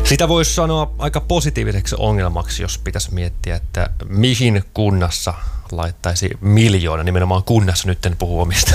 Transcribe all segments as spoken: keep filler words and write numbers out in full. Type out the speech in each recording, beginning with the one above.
Sitä voisi sanoa aika positiiviseksi ongelmaksi, jos pitäisi miettiä, että mihin kunnassa laittaisi miljoona, nimenomaan kunnassa nyt en puhu omista,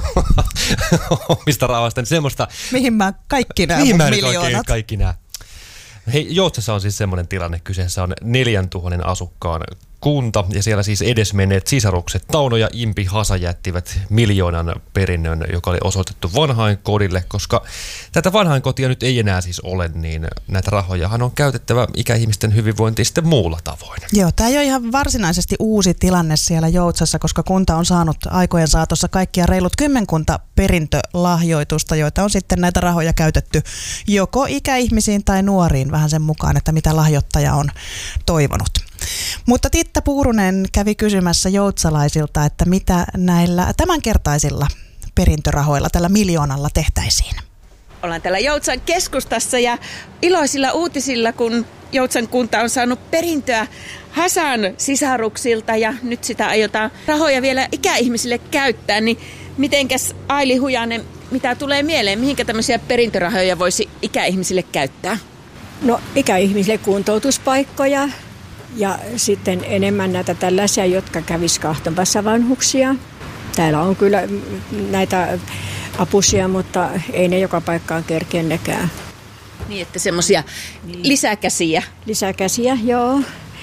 omista rahoista, niin semmoista... Mihin mä kaikki nämä mihin mä miljoonat? Kaikki nämä. Hei, Joutsassa on siis semmoinen tilanne, kyseessä on neljän tuhannen asukkaan kunta, ja siellä siis edesmenneet sisarukset Tauno ja Impi Hasa jättivät miljoonan perinnön, joka oli osoitettu vanhainkodille, koska tätä vanhainkotia nyt ei enää siis ole, niin näitä rahojahan on käytettävä ikäihmisten hyvinvointiin sitten muulla tavoin. Joo, tämä ei ole ihan varsinaisesti uusi tilanne siellä Joutsassa, koska kunta on saanut aikojen saatossa kaikkia reilut kymmenkunta perintölahjoitusta, joita on sitten näitä rahoja käytetty joko ikäihmisiin tai nuoriin vähän sen mukaan, että mitä lahjoittaja on toivonut. Mutta Titta Puurunen kävi kysymässä joutsalaisilta, että mitä näillä tämänkertaisilla perintörahoilla, tällä miljoonalla tehtäisiin. Ollaan täällä Joutsan keskustassa ja iloisilla uutisilla, kun Joutsan kunta on saanut perintöä Hasan sisaruksilta ja nyt sitä aiotaan rahoja vielä ikäihmisille käyttää, niin mitenkäs Aili Hujanen, mitä tulee mieleen, mihinkä tämmöisiä perintörahoja voisi ikäihmisille käyttää? No ikäihmisille kuntoutuspaikkoja. Ja sitten enemmän näitä tällaisia, jotka kävis kahtomassa vanhuksia. Täällä on kyllä näitä apusia, mutta ei ne joka paikkaan kerkeennekään. Niin, että semmoisia lisäkäsiä. Lisäkäsiä, joo.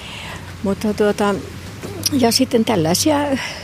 Mutta tuota, ja sitten tällaisia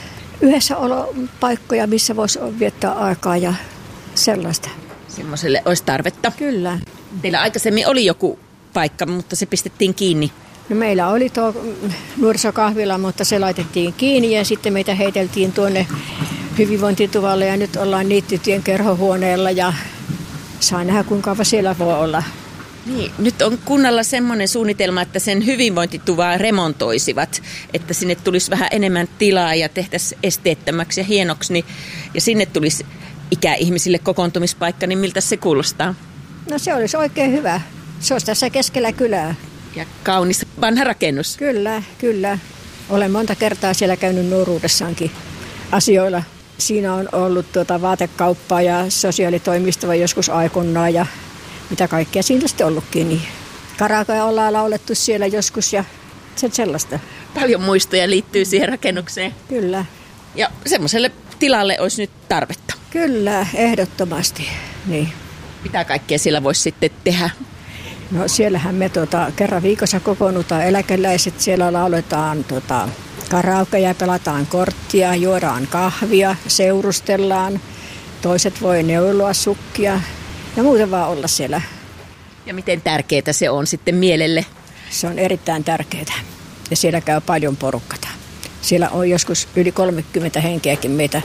yhdessäolopaikkoja, missä voisi viettää aikaa ja sellaista. Semmoiselle olisi tarvetta. Kyllä. Teillä aikaisemmin oli joku paikka, mutta se pistettiin kiinni. No meillä oli tuo nuorisokahvila, mutta se laitettiin kiinni ja sitten meitä heiteltiin tuonne hyvinvointituvalle ja nyt ollaan Niittytien kerhohuoneella ja saa nähdä kuinka kauan siellä voi olla. Niin, nyt on kunnalla semmoinen suunnitelma, että sen hyvinvointituvaa remontoisivat, että sinne tulisi vähän enemmän tilaa ja tehtäisiin esteettömäksi ja hienoksi niin, ja sinne tulisi ikäihmisille kokoontumispaikka, niin miltä se kuulostaa? No se olisi oikein hyvä. Se olisi tässä keskellä kylää. Ja kaunis vanha rakennus. Kyllä, kyllä. Olen monta kertaa siellä käynyt nuoruudessaankin asioilla. Siinä on ollut tuota vaatekauppaa ja sosiaalitoimistoa joskus aikoinaan ja mitä kaikkea siinä sitten ollutkin. Niin karaokeja ollaan laulettu siellä joskus ja sen sellaista. Paljon muistoja liittyy siihen rakennukseen. Kyllä. Ja semmoiselle tilalle olisi nyt tarvetta. Kyllä, ehdottomasti. Niin. Mitä kaikkea siellä voisi sitten tehdä? No siellähän me tuota, kerran viikossa kokoonnutaan eläkeläiset, siellä lauletaan tuota, karaokeja, pelataan korttia, juodaan kahvia, seurustellaan, toiset voi neuloa sukkia ja muuten vaan olla siellä. Ja miten tärkeää se on sitten mielelle? Se on erittäin tärkeää ja siellä käy paljon porukkata. Siellä on joskus yli kolmekymmentä henkeäkin meitä,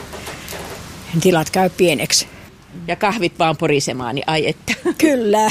tilat käy pieneksi. Ja kahvit vaan porisemaan, niin ai että. Kyllä.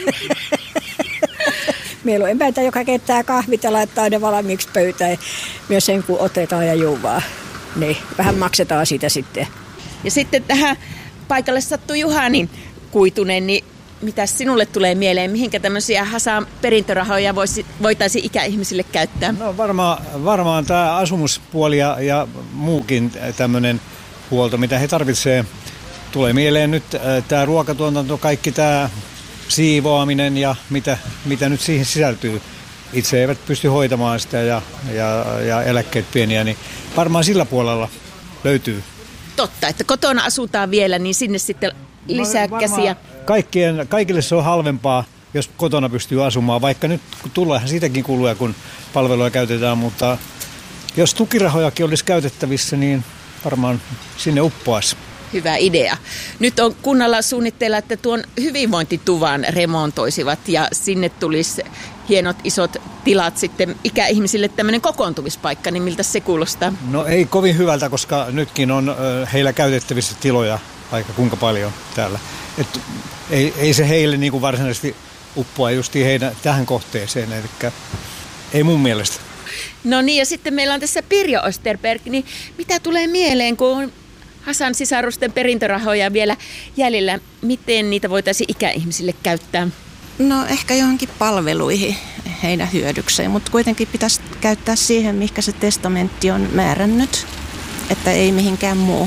Meillä on emäntä, joka keittää kahvit ja laittaa ne valmiiksi pöytään. Myös sen, kun otetaan ja juuvaa. Niin, vähän maksetaan siitä sitten. Ja sitten tähän paikalle sattui Juhani Kuitunen, niin mitä sinulle tulee mieleen? Mihinkä tämmöisiä Hasan perintörahoja voisi, voitaisiin ikäihmisille käyttää? No varmaan, varmaan tämä asumuspuoli ja, ja muukin tämmöinen huolto, mitä he tarvitsevat. Tulee mieleen nyt tämä ruokatuotanto, kaikki tämä siivoaminen ja mitä, mitä nyt siihen sisältyy. Itse eivät pysty hoitamaan sitä ja, ja, ja eläkkeet pieniä, niin varmaan sillä puolella löytyy. Totta, että kotona asutaan vielä, niin sinne sitten lisää käsiä. Kaikkien, kaikille se on halvempaa, jos kotona pystyy asumaan, vaikka nyt tuleehan siitäkin kuluja, kun palveluja käytetään, mutta jos tukirahojakin olisi käytettävissä, niin varmaan sinne uppoaisi. Hyvä idea. Nyt on kunnalla suunnitteilla, että tuon hyvinvointituvan remontoisivat ja sinne tulisi hienot isot tilat sitten ikäihmisille tämmöinen kokoontumispaikka, niin miltä se kuulostaa? No ei kovin hyvältä, koska nytkin on heillä käytettävissä tiloja aika kuinka paljon täällä. Et ei, ei se heille niin kuin varsinaisesti uppoa justiin heidän tähän kohteeseen, eli ei mun mielestä. No niin, ja sitten meillä on tässä Pirjo Österberg, niin mitä tulee mieleen, kun Hasan sisarusten perintörahoja vielä jäljellä, miten niitä voitaisiin ikäihmisille käyttää? No ehkä johonkin palveluihin heidän hyödykseen, mutta kuitenkin pitäisi käyttää siihen, mihinkä se testamentti on määrännyt, että ei mihinkään muuhun.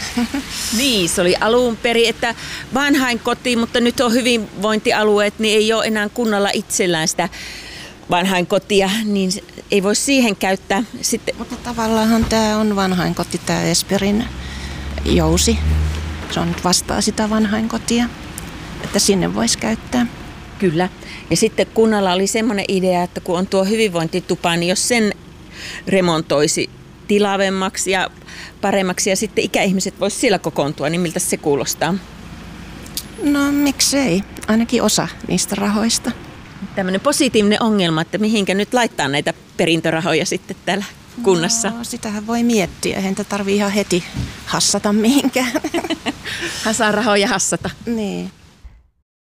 Niin, se oli alun perin, että vanhainkoti, mutta nyt on hyvinvointialueet, niin ei ole enää kunnalla itsellään sitä vanhainkotia, niin ei voi siihen käyttää. Sitten... Mutta tavallaan tämä on vanhainkoti, tämä Esperin jousi. Se on nyt vastaa sitä vanhainkotia, että sinne voisi käyttää. Kyllä. Ja sitten kunnalla oli semmoinen idea, että kun on tuo hyvinvointitupa, niin jos sen remontoisi tilavemmaksi ja paremmaksi ja sitten ikäihmiset voisi siellä kokoontua, niin miltä se kuulostaa? No miksei, ainakin osa niistä rahoista. Tämmöinen positiivinen ongelma, että mihinkä nyt laittaa näitä perintörahoja sitten täällä kunnassa? No, sitähän voi miettiä, eihän tarvitse ihan heti hassata mihinkään. Hasarahoja hassata. Niin.